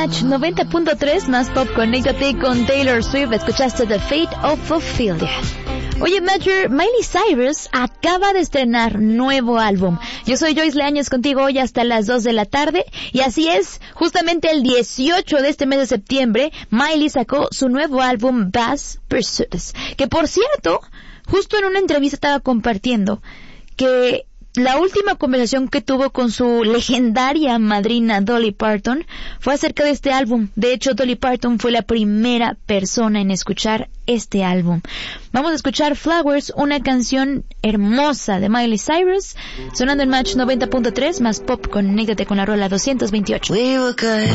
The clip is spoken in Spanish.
Match 90.3 más pop. Conéctate con Taylor Swift. Escuchaste The Fate of Ophelia. Oye, Major, Miley Cyrus acaba de estrenar nuevo álbum. Yo soy Joyce Leañez contigo hoy hasta las 2 de la tarde. Y así es, justamente el 18 de este mes de septiembre, Miley sacó su nuevo álbum Bass Pursuits. Que por cierto, justo en una entrevista estaba compartiendo que la última conversación que tuvo con su legendaria madrina Dolly Parton fue acerca de este álbum. De hecho, Dolly Parton fue la primera persona en escuchar este álbum. Vamos a escuchar Flowers, una canción hermosa de Miley Cyrus, sonando en Match 90.3 más pop. Conéctate con la rola 228.